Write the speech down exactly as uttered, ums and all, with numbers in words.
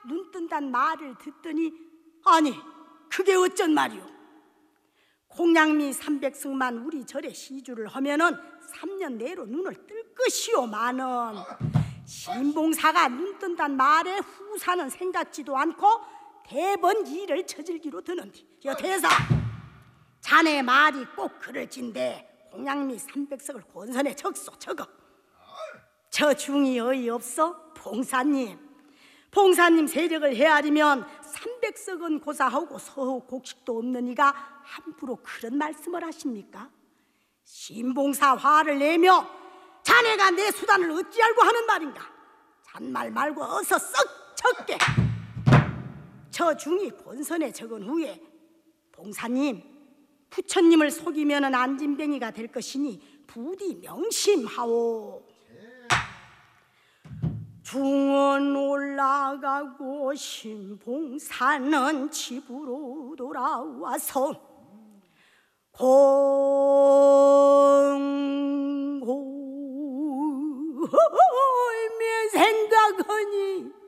눈 뜬단 말을 듣더니 아니 그게 어쩐 말이오? 공양미 삼백석만 우리 절에 시주를 하면은 삼 년 내로 눈을 뜰 것이오마는 신봉사가 눈 뜬단 말에 후사는 생각지도 않고 대번 일을 저질기로 드는디. 여 대사, 자네 말이 꼭 그럴진데 공양미 삼백석을 권선에 적소 적어. 저 중이 어이없어? 봉사님, 봉사님 세력을 헤아리면 삼백석은 고사하고 서호 곡식도 없는 이가 함부로 그런 말씀을 하십니까? 신봉사 화를 내며 자네가 내 수단을 어찌 알고 하는 말인가? 잔말 말고 어서 썩 적게. 저 중이 본선에 적은 후에 봉사님, 부처님을 속이면 안진뱅이가 될 것이니 부디 명심하오. 중원 올라가고 신봉사는 집으로 돌아와서 공골면 생각하니